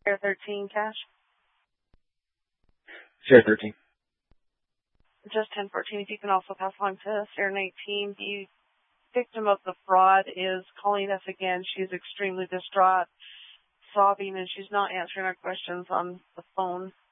Share 13 cash. Share 13. Just 1014. If you can also pass on to Share 19. The victim of the fraud is calling us again. She's extremely distraught, sobbing, and she's not answering our questions on the phone.